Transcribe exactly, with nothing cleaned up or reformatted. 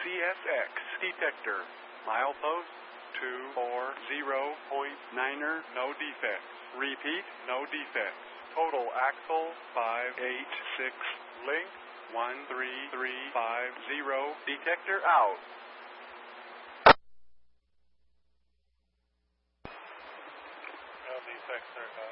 S X detector. Milepost two four zero point niner, no defects. Repeat, no defects. Total axle five eight six. Link one three three five zero. Detector out. No defects, sir.